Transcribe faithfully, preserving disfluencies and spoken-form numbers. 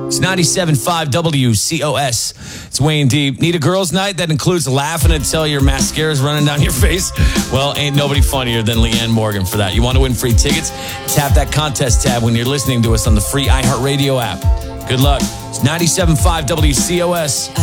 It's ninety-seven point five W C O S. It's Wayne Deep. Need a girls' night that includes laughing until your mascara's running down your face? Well, ain't nobody funnier than Leanne Morgan for that. You want to win free tickets? Tap that contest tab when you're listening to us on the free iHeartRadio app. Good luck. It's ninety-seven point five W C O S.